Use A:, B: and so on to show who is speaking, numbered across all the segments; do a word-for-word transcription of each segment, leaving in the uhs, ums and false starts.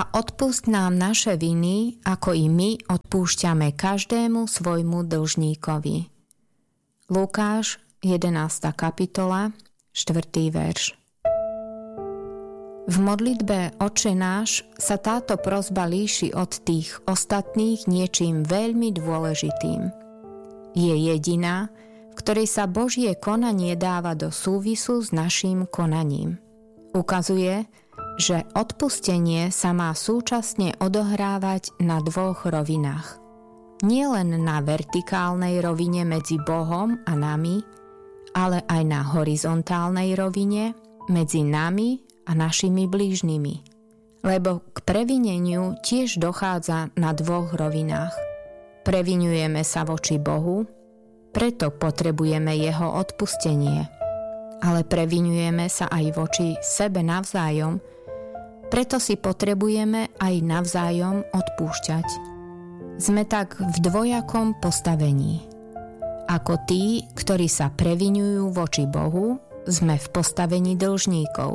A: A odpusť nám naše viny, ako i my odpúšťame každému svojmu dlžníkovi. Lukáš, jedenásta kapitola, štvrtý verš. V modlitbe Otče náš sa táto prosba líši od tých ostatných niečím veľmi dôležitým. Je jediná, v ktorej sa Božie konanie dáva do súvisu s naším konaním. Ukazuje, že odpustenie sa má súčasne odohrávať na dvoch rovinách. Nie len na vertikálnej rovine medzi Bohom a nami, ale aj na horizontálnej rovine medzi nami a našimi blížnymi. Lebo k previneniu tiež dochádza na dvoch rovinách. Previnujeme sa voči Bohu, preto potrebujeme jeho odpustenie. Ale previnujeme sa aj voči sebe navzájom, preto si potrebujeme aj navzájom odpúšťať. Sme tak v dvojakom postavení. Ako tí, ktorí sa previňujú voči Bohu, sme v postavení dlžníkov.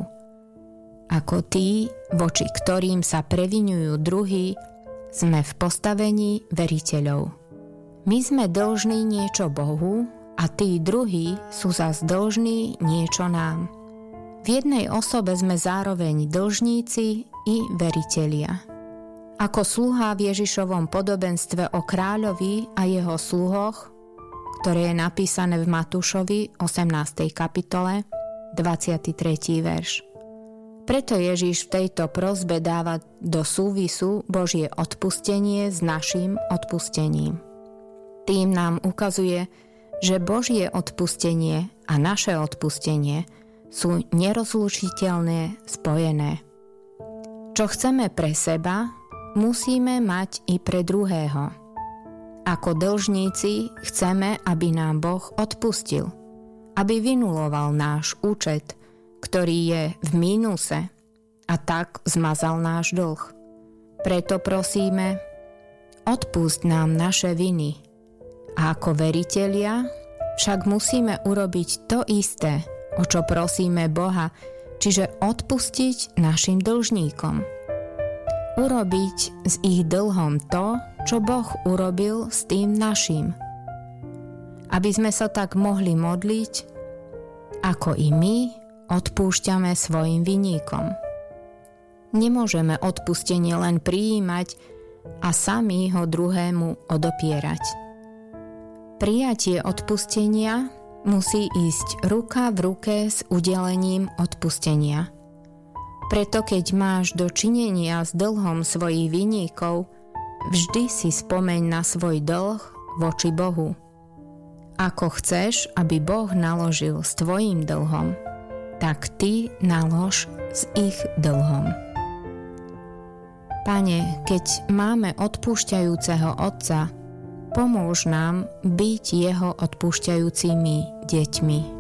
A: Ako tí, voči ktorým sa previňujú druhí, sme v postavení veriteľov. My sme dlžní niečo Bohu a tí druhí sú zas dlžní niečo nám. V jednej osobe sme zároveň dlžníci i veritelia. Ako sluhá v Ježišovom podobenstve o kráľovi a jeho sluhoch, ktoré je napísané v Matúšovi osemnástej kapitole, dvadsiaty tretí verš. Preto Ježiš v tejto prosbe dáva do súvisu Božie odpustenie s naším odpustením. Tým nám ukazuje, že Božie odpustenie a naše odpustenie sú nerozlučiteľne spojené. Čo chceme pre seba, musíme mať i pre druhého. Ako dlžníci chceme, aby nám Boh odpustil, aby vynuloval náš účet, ktorý je v mínuse, a tak zmazal náš dlh. Preto prosíme, odpusť nám naše viny. A ako veritelia však musíme urobiť to isté, o čo prosíme Boha, čiže odpustiť našim dlžníkom. Urobiť s ich dlhom to, čo Boh urobil s tým našim. Aby sme sa tak mohli modliť, ako i my odpúšťame svojim vinníkom. Nemôžeme odpustenie len prijímať a sami ho druhému odopierať. Prijatie odpustenia musí ísť ruka v ruke s udelením odpustenia. Preto keď máš do činenia s dlhom svojich vinníkov, vždy si spomeň na svoj dlh voči Bohu. Ako chceš, aby Boh naložil s tvojim dlhom, tak ty nalož s ich dlhom. Pane, keď máme odpúšťajúceho Otca, pomôž nám byť jeho odpúšťajúcimi deťmi.